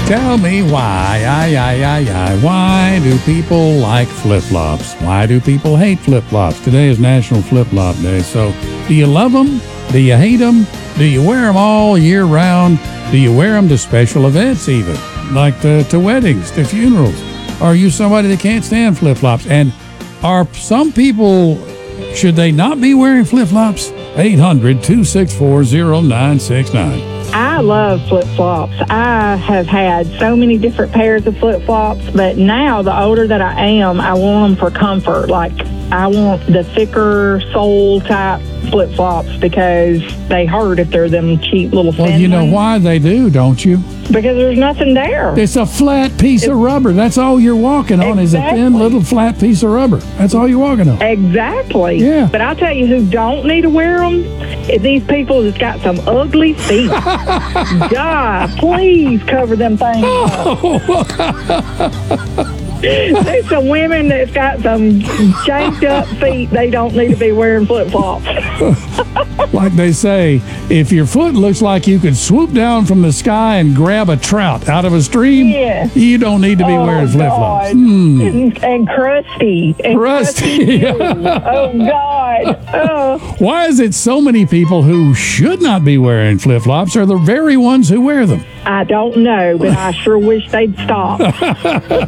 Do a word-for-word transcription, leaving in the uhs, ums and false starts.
Tell me why, I, I, I, I, why do people like flip-flops? Why do people hate flip-flops? Today is National Flip-Flop Day. So, do you love them? Do you hate them? Do you wear them all year round? Do you wear them to special events even? Like to, to weddings, to funerals? Are you somebody that can't stand flip-flops? And are some people, should they not be wearing flip-flops? eight hundred, two six four, zero nine six nine. I love flip-flops. I have had so many different pairs of flip-flops, but now the older that I am, I want them for comfort. Like, I want the thicker sole type flip-flops because they hurt if they're them cheap little thin Well, you know ones. why they do, don't you? Because there's nothing there. It's a flat piece of rubber. That's all you're walking on is a thin Exactly. little flat piece of rubber. That's all you're walking on. Exactly. Yeah. But I'll tell you who don't need to wear them is these people that's got some ugly feet. God, please cover them things up. There's some women that's got some shanked up feet. They don't need to be wearing flip-flops. Like they say, if your foot looks like you could swoop down from the sky and grab a trout out of a stream, Yeah. you don't need to be Oh, wearing flip-flops. God. And, and crusty. And Crusty. too. Oh, God. Oh. Why is it so many people who should not be wearing flip-flops are the very ones who wear them? I don't know, but I sure wish they'd stop.